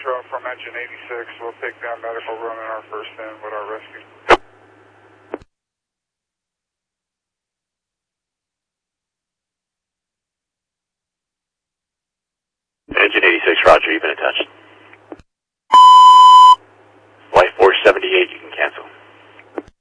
Central from Engine 86. We'll take down medical run in our first in with our rescue. Engine 86, roger, you've been in touch.